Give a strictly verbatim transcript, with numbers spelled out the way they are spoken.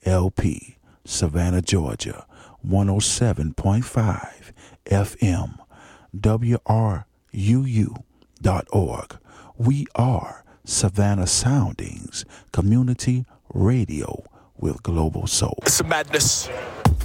L P, Savannah, Georgia, one oh seven point five F M, W R U U dot org. We are Savannah Soundings Community Radio with Global Soul. It's a madness.